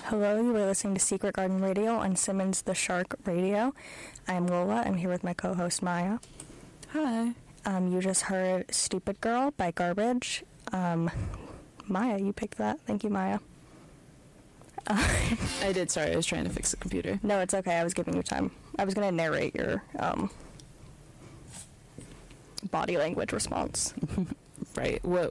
Hello, you are listening to Secret Garden Radio on Simmons the Shark Radio. I'm Lola. I'm here with my co-host Maya. Hi. You just heard Stupid Girl by Garbage. Maya, you picked that. Thank you, Maya. I did. Sorry, I was trying to fix the computer. No, it's okay. I was giving you time. I was going to narrate your body language response. Right. What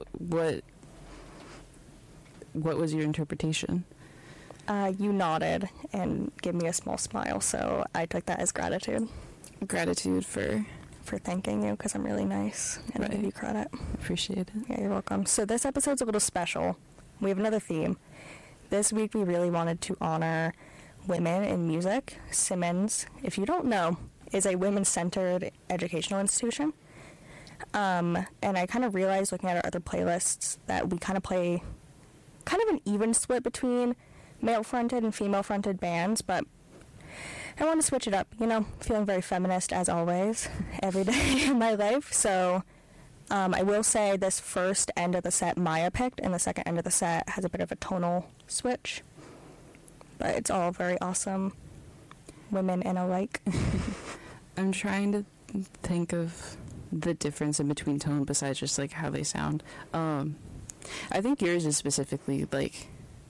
was your interpretation? You nodded and gave me a small smile, so I took that as gratitude. Gratitude for thanking you, because I'm really nice, and I give you credit. Appreciate it. Yeah, you're welcome. So this episode's a little special. We have another theme. This week we really wanted to honor women in music. Simmons, if you don't know, is a women-centered educational institution. And I kind of realized looking at our other playlists that we kind of play kind of an even split between male-fronted and female-fronted bands, but I want to switch it up, feeling very feminist as always, every day in my life. So I will say this first end of the set Maya picked, and the second end of the set has a bit of a tonal switch. But it's all very awesome women and alike. I'm trying to think of the difference in between tone besides just like how they sound. I think yours is specifically like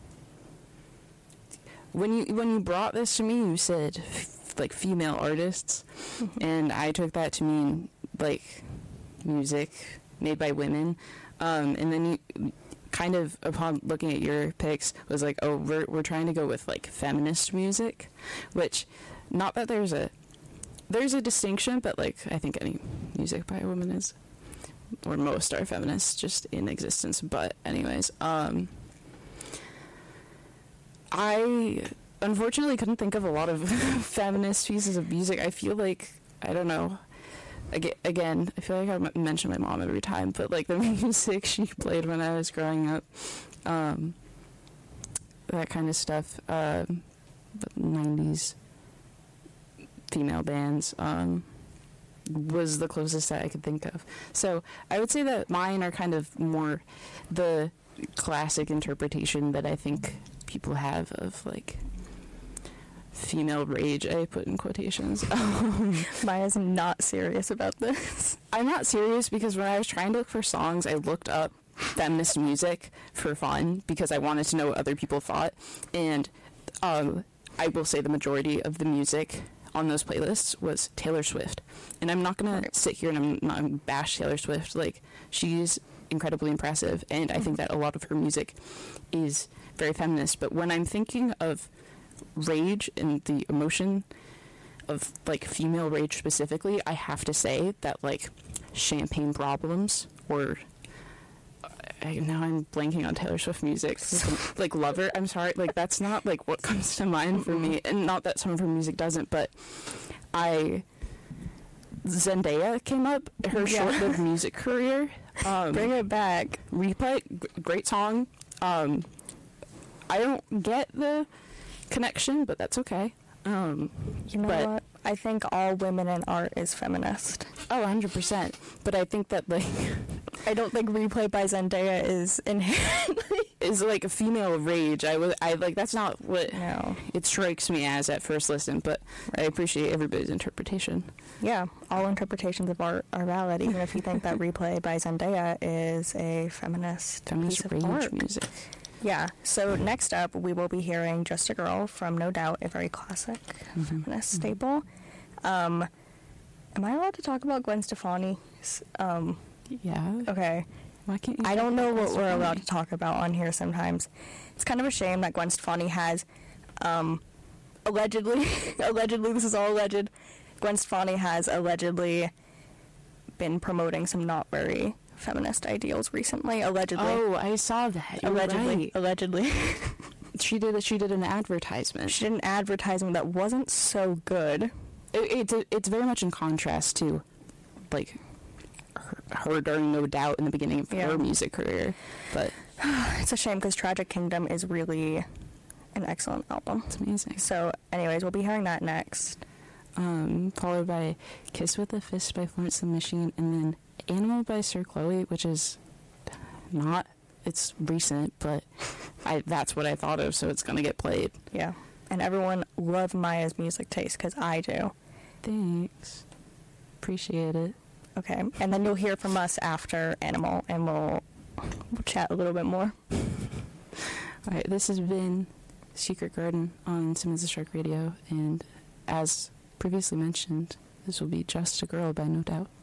when you brought this to me, you said like female artists, and I took that to mean like music made by women, and then you kind of, upon looking at your picks, was like, oh, we're trying to go with like feminist music, which, not that there's a distinction, but like I think any music by a woman is, or most are feminists just in existence. But anyways, I unfortunately couldn't think of a lot of feminist pieces of music. I feel like, I don't know, again, I feel like I mention my mom every time, but like the music she played when I was growing up, that kind of stuff, the 90s female bands, was the closest that I could think of. So I would say that mine are kind of more the classic interpretation that I think people have of like female rage. I put in quotations. Maya's not serious about this. I'm not serious because when I was trying to look for songs, I looked up feminist music for fun because I wanted to know what other people thought, and I will say the majority of the music on those playlists was Taylor Swift. And I'm not gonna sit here and I'm not gonna bash Taylor Swift. Like, she's incredibly impressive, and I think that a lot of her music is very feminist. But when I'm thinking of rage and the emotion of like female rage specifically, I have to say that like Champagne Problems, or now I'm blanking on Taylor Swift music, like Lover, I'm sorry, like that's not like what comes to mind for me, and not that some of her music doesn't, but Zendaya came up, her short-lived music career, Bring it back. Replay, great song. I don't get the connection, but that's okay. You know what? I think all women in art is feminist. Oh, 100%. But I think that, like, I don't think Replay by Zendaya is inherently is like a female rage. I like, that's not what no. It strikes me as at first listen, but I appreciate everybody's interpretation. Yeah, all interpretations of art are valid, even if you think that Replay by Zendaya is a feminist piece of rage art. music. Yeah, so next up we will be hearing Just a Girl from No Doubt, a very classic feminist staple. Am I allowed to talk about Gwen Stefani? Yeah. Okay. Why can't you? I don't know what we're allowed to talk about on here sometimes. It's kind of a shame that Gwen Stefani has, allegedly, this is all alleged, Gwen Stefani has allegedly been promoting some not very feminist ideals recently, allegedly. Oh, I saw that. You're right. Allegedly. She did an advertisement. She did an advertisement that wasn't so good. It's very much in contrast to, like, her during No Doubt in the beginning of her music career. But it's a shame because Tragic Kingdom is really an excellent album. It's amazing. So, anyways, we'll be hearing that next. Followed by Kiss with a Fist by Florence and the Machine, and then Animal by Sir Chloe, which is not it's recent, but that's what I thought of, so it's going to get played. Yeah. And everyone love Maya's music taste, because I do. Thanks. Appreciate it. Okay. And then you'll hear from us after Animal, and we'll chat a little bit more. All right, this has been Secret Garden on Simmons the Shark Radio, and as previously mentioned, this will be Just a Girl by No Doubt.